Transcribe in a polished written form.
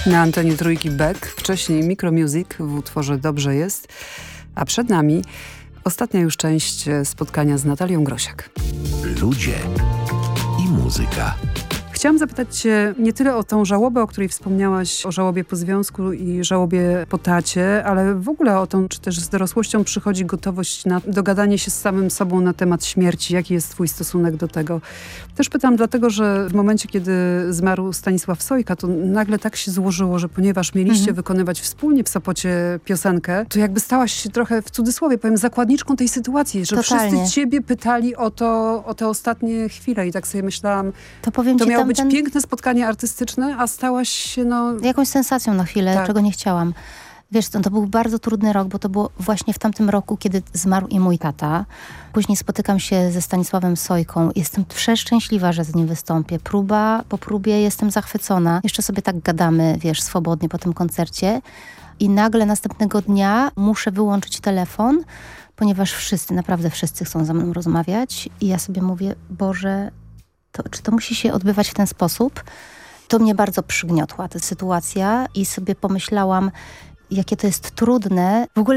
Na antenie Trójki Beck, wcześniej Micromusic w utworze Dobrze jest, a przed nami ostatnia już część spotkania z Natalią Grosiak. Ludzie i muzyka. Chciałam zapytać Cię nie tyle o tą żałobę, o której wspomniałaś, o żałobie po związku i żałobie po tacie, ale w ogóle o tą, czy też z dorosłością przychodzi gotowość na dogadanie się z samym sobą na temat śmierci. Jaki jest Twój stosunek do tego? Też pytam dlatego, że w momencie, kiedy zmarł Stanisław Sojka, to nagle tak się złożyło, że ponieważ mieliście wykonywać wspólnie w Sopocie piosenkę, to jakby stałaś się trochę, w cudzysłowie powiem, zakładniczką tej sytuacji, że Totalnie. wszyscy Ciebie pytali o te ostatnie chwile i tak sobie myślałam, To powiem to ci, miało być piękne spotkanie artystyczne, a stałaś się jakąś sensacją na chwilę, Tak. czego nie chciałam. Wiesz co, to był bardzo trudny rok, bo to było właśnie w tamtym roku, kiedy zmarł i mój tata. Później spotykam się ze Stanisławem Sojką. Jestem przeszczęśliwa, że z nim wystąpię. Próba po próbie jestem zachwycona. Jeszcze sobie tak gadamy, wiesz, swobodnie po tym koncercie. I nagle następnego dnia muszę wyłączyć telefon, ponieważ wszyscy, naprawdę wszyscy chcą ze mną rozmawiać. I ja sobie mówię, Boże, czy to musi się odbywać w ten sposób? To mnie bardzo przygniotła ta sytuacja i sobie pomyślałam, jakie to jest trudne. W ogóle